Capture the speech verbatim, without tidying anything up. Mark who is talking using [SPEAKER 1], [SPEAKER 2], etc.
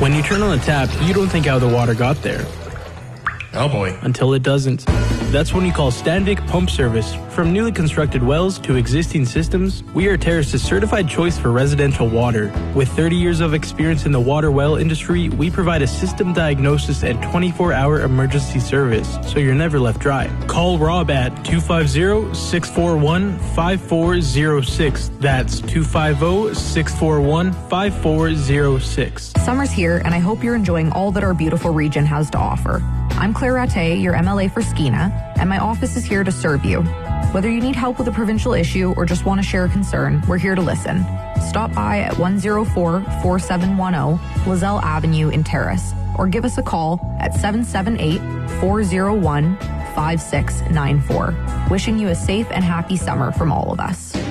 [SPEAKER 1] When you turn on the tap, you don't think how the water got there.
[SPEAKER 2] Oh boy.
[SPEAKER 1] Until it doesn't. That's when you call Standvik Pump Service. From newly constructed wells to existing systems, we are Terrace's certified choice for residential water. With thirty years of experience in the water well industry, we provide a system diagnosis and twenty-four hour emergency service, so you're never left dry. Call Rob at two five zero, six four one, five four zero six. That's two five zero, six four one, five four zero six.
[SPEAKER 3] Summer's here, and I hope you're enjoying all that our beautiful region has to offer. I'm Claire Rattay, your M L A for Skeena, and my office is here to serve you. Whether you need help with a provincial issue or just want to share a concern, we're here to listen. Stop by at one oh four, four seven one zero Lozelle Avenue in Terrace, or give us a call at seven seven eight, four zero one, five six nine four. Wishing you a safe and happy summer from all of us.